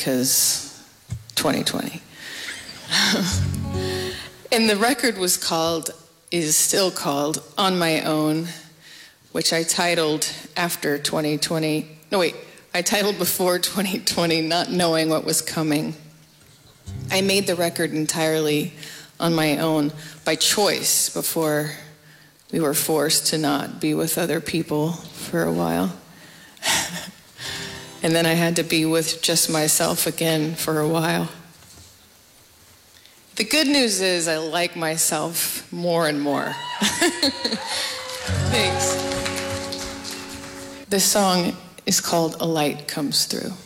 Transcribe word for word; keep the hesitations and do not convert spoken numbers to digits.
because twenty twenty. And the record was called, is still called, On My Own, which I titled after twenty twenty. No, wait, I titled before twenty twenty, not knowing what was coming. I made the record entirely on my own by choice before we were forced to not be with other people for a while. And then I had to be with just myself again for a while. The good news is I like myself more and more. Thanks. This song is called A Light Comes Through.